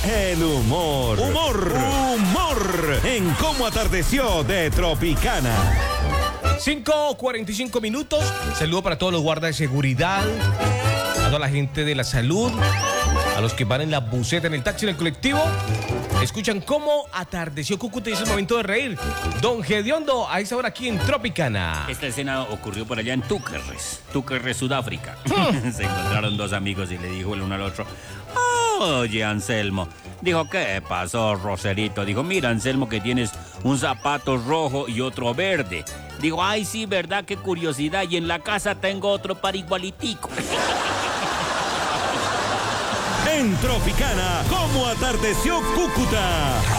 el humor. Humor. En Cómo Atardeció de Tropicana. 5:45 minutos. Saludo para todos los guardas de seguridad, a toda la gente de la salud, a los que van en la buseta, en el taxi, en el colectivo. Escuchan Cómo Atardeció Cúcuta y es el momento de reír. Don Gediondo, a esa hora aquí en Tropicana. Esta escena ocurrió por allá en Túquerres, Sudáfrica. Se encontraron dos amigos y le dijo el uno al otro: oye, Anselmo. Dijo: ¿qué pasó, Roserito? Dijo: mira, Anselmo, que tienes un zapato rojo y otro verde. Digo: ay, sí, ¿verdad? Qué curiosidad. Y en la casa tengo otro para igualitico. En Tropicana, Cómo Atardeció Cúcuta.